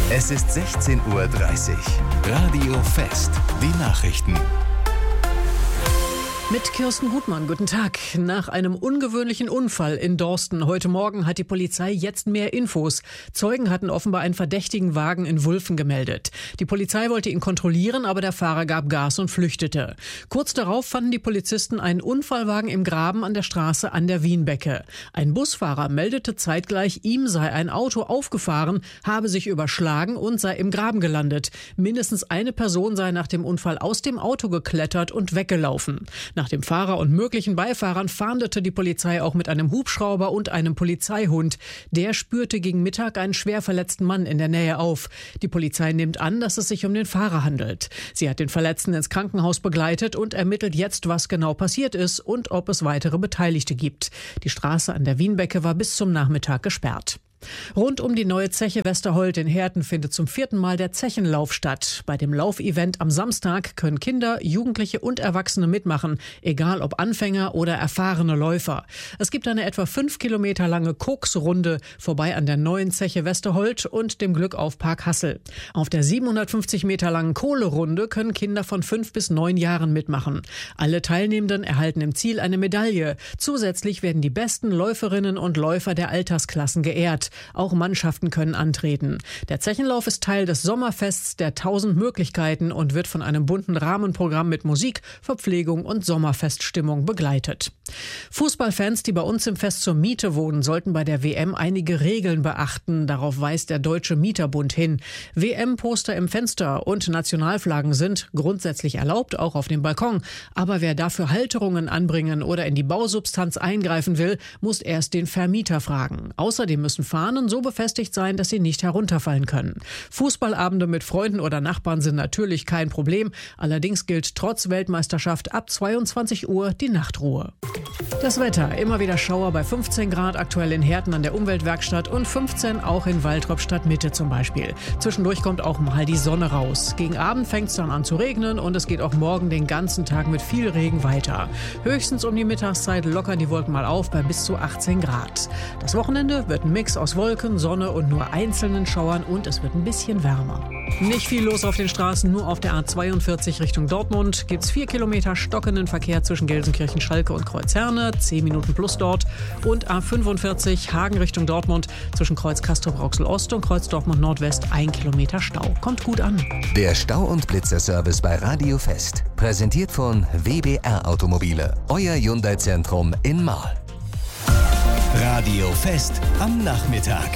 Es ist 16:30 Uhr. Radio Fest. Die Nachrichten. Mit Kirsten Gutmann, guten Tag. Nach einem ungewöhnlichen Unfall in Dorsten heute Morgen hat die Polizei jetzt mehr Infos. Zeugen hatten offenbar einen verdächtigen Wagen in Wulfen gemeldet. Die Polizei wollte ihn kontrollieren, aber der Fahrer gab Gas und flüchtete. Kurz darauf fanden die Polizisten einen Unfallwagen im Graben an der Straße an der Wienbecke. Ein Busfahrer meldete zeitgleich, ihm sei ein Auto aufgefahren, habe sich überschlagen und sei im Graben gelandet. Mindestens eine Person sei nach dem Unfall aus dem Auto geklettert und weggelaufen. Nach dem Fahrer und möglichen Beifahrern fahndete die Polizei auch mit einem Hubschrauber und einem Polizeihund. Der spürte gegen Mittag einen schwer verletzten Mann in der Nähe auf. Die Polizei nimmt an, dass es sich um den Fahrer handelt. Sie hat den Verletzten ins Krankenhaus begleitet und ermittelt jetzt, was genau passiert ist und ob es weitere Beteiligte gibt. Die Straße an der Wienbecke war bis zum Nachmittag gesperrt. Rund um die neue Zeche Westerholt in Herten findet zum 4. Mal der Zechenlauf statt. Bei dem Laufevent am Samstag können Kinder, Jugendliche und Erwachsene mitmachen, egal ob Anfänger oder erfahrene Läufer. Es gibt eine etwa 5 Kilometer lange Koksrunde vorbei an der neuen Zeche Westerholt und dem Glückaufpark Hassel. Auf der 750 Meter langen Kohlerunde können Kinder von 5 bis 9 Jahren mitmachen. Alle Teilnehmenden erhalten im Ziel eine Medaille. Zusätzlich werden die besten Läuferinnen und Läufer der Altersklassen geehrt. Auch Mannschaften können antreten. Der Zechenlauf ist Teil des Sommerfests der 1000 Möglichkeiten und wird von einem bunten Rahmenprogramm mit Musik, Verpflegung und Sommerfeststimmung begleitet. Fußballfans, die bei uns im Fest zur Miete wohnen, sollten bei der WM einige Regeln beachten. Darauf weist der Deutsche Mieterbund hin. WM-Poster im Fenster und Nationalflaggen sind grundsätzlich erlaubt, auch auf dem Balkon. Aber wer dafür Halterungen anbringen oder in die Bausubstanz eingreifen will, muss erst den Vermieter fragen. Außerdem müssen Fahnen so befestigt sein, dass sie nicht herunterfallen können. Fußballabende mit Freunden oder Nachbarn sind natürlich kein Problem. Allerdings gilt trotz Weltmeisterschaft ab 22 Uhr die Nachtruhe. Das Wetter, immer wieder Schauer bei 15 Grad, aktuell in Herten an der Umweltwerkstatt und 15 auch in Waltrop Stadtmitte zum Beispiel. Zwischendurch kommt auch mal die Sonne raus. Gegen Abend fängt es dann an zu regnen und es geht auch morgen den ganzen Tag mit viel Regen weiter. Höchstens um die Mittagszeit lockern die Wolken mal auf bei bis zu 18 Grad. Das Wochenende wird ein Mix aus Wolken, Sonne und nur einzelnen Schauern und es wird ein bisschen wärmer. Nicht viel los auf den Straßen, nur auf der A42 Richtung Dortmund gibt's 4 Kilometer stockenden Verkehr zwischen Gelsenkirchen, Schalke und Kreuzherne, 10 Minuten plus dort. Und A45 Hagen Richtung Dortmund zwischen Kreuz Castrop-Rauxel Ost und Kreuz Dortmund Nordwest 1 Kilometer Stau. Kommt gut an. Der Stau- und Blitzer-Service bei Radio Fest. Präsentiert von WBR Automobile. Euer Hyundai-Zentrum in Marl. Radio Fest am Nachmittag.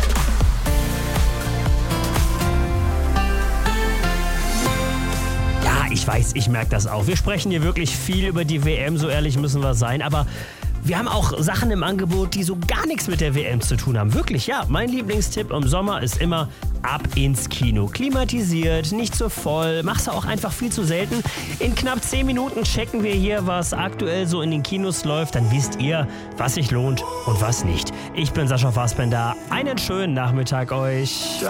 Ja, ich weiß, ich merke das auch. Wir sprechen hier wirklich viel über die WM, so ehrlich müssen wir sein, aber wir haben auch Sachen im Angebot, die so gar nichts mit der WM zu tun haben. Wirklich, ja. Mein Lieblingstipp im Sommer ist immer ab ins Kino. Klimatisiert, nicht so voll, machst du auch einfach viel zu selten. In knapp 10 Minuten checken wir hier, was aktuell so in den Kinos läuft. Dann wisst ihr, was sich lohnt und was nicht. Ich bin Sascha Fassbender. Einen schönen Nachmittag euch.